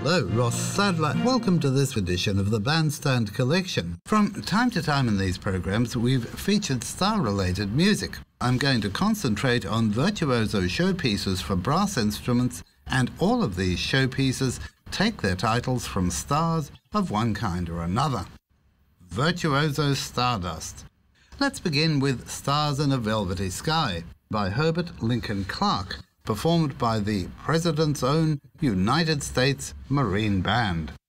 Hello, Ross Sadler. Welcome to this edition of the Bandstand Collection. From time to time in these programs, we've featured star-related music. I'm going to concentrate on virtuoso showpieces for brass instruments, and all of these showpieces take their titles from stars of one kind or another. Virtuoso Stardust. Let's begin with Stars in a Velvety Sky by Herbert Lincoln Clark, performed by the President's own United States Marine Band.